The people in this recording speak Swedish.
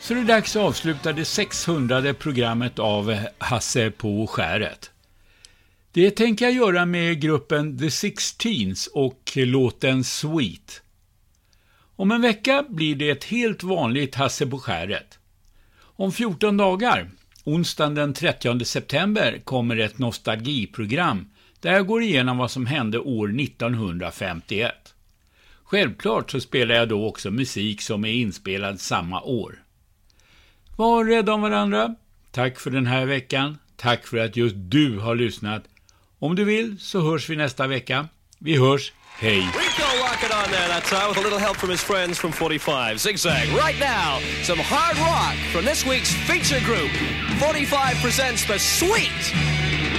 Så det är dags att avsluta det 600:e programmet av Hasse på skäret. Det tänker jag göra med gruppen The Sixteens och låten Sweet. Om en vecka blir det ett helt vanligt Hasse på skäret. Om 14 dagar, onsdagen den 30 september, kommer ett nostalgiprogram där jag går igenom vad som hände år 1951. Självklart så spelar jag då också musik som är inspelad samma år. Var rädda om varandra. Tack för den här veckan. Tack för att just du har lyssnat. Om du vill så hörs vi nästa vecka. Vi hörs. Hej. Rico rocking on there that time with a little help from his friends from 45. Zigzag. Right now, some hard rock from this week's feature group. 45 presents The Sweet.